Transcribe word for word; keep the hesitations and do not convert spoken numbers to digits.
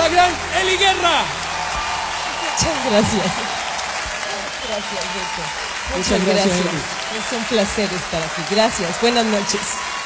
la gran Eli Guerra. Muchas gracias. Gracias, Beto. Muchas, Muchas gracias, gracias. Eli. Es un placer estar aquí. Gracias. Buenas noches.